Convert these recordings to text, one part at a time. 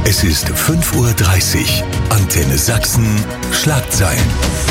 Es ist 5:30 Uhr. Antenne Sachsen, Schlagzeilen.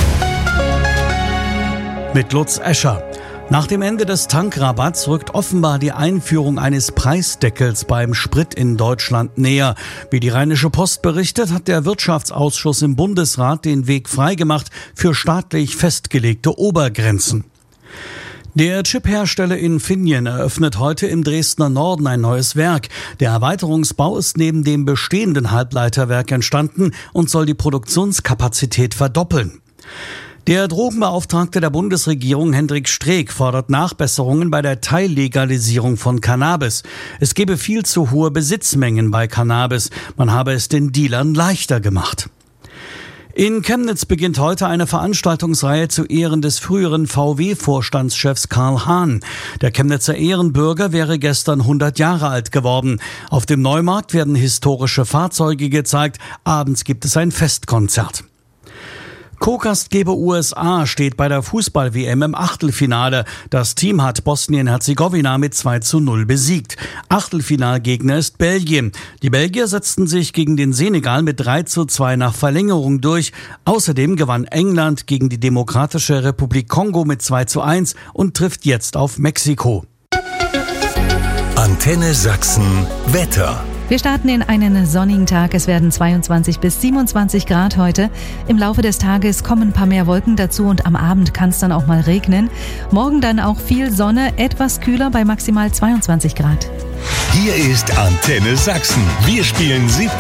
Mit Lutz Escher. Nach dem Ende des Tankrabatts rückt offenbar die Einführung eines Preisdeckels beim Sprit in Deutschland näher. Wie die Rheinische Post berichtet, hat der Wirtschaftsausschuss im Bundesrat den Weg freigemacht für staatlich festgelegte Obergrenzen. Der Chiphersteller Infineon eröffnet heute im Dresdner Norden ein neues Werk. Der Erweiterungsbau ist neben dem bestehenden Halbleiterwerk entstanden und soll die Produktionskapazität verdoppeln. Der Drogenbeauftragte der Bundesregierung Hendrik Streeck fordert Nachbesserungen bei der Teillegalisierung von Cannabis. Es gebe viel zu hohe Besitzmengen bei Cannabis. Man habe es den Dealern leichter gemacht. In Chemnitz beginnt heute eine Veranstaltungsreihe zu Ehren des früheren VW-Vorstandschefs Karl Hahn. Der Chemnitzer Ehrenbürger wäre gestern 100 Jahre alt geworden. Auf dem Neumarkt werden historische Fahrzeuge gezeigt. Abends gibt es ein Festkonzert. Co-Gastgeber USA steht bei der Fußball-WM im Achtelfinale. Das Team hat Bosnien-Herzegowina mit 2:0 besiegt. Achtelfinalgegner ist Belgien. Die Belgier setzten sich gegen den Senegal mit 3:2 nach Verlängerung durch. Außerdem gewann England gegen die Demokratische Republik Kongo mit 2:1 und trifft jetzt auf Mexiko. Antenne Sachsen, Wetter. Wir starten in einen sonnigen Tag. Es werden 22 bis 27 Grad heute. Im Laufe des Tages kommen ein paar mehr Wolken dazu und am Abend kann es dann auch mal regnen. Morgen dann auch viel Sonne, etwas kühler bei maximal 22 Grad. Hier ist Antenne Sachsen. Wir spielen 17.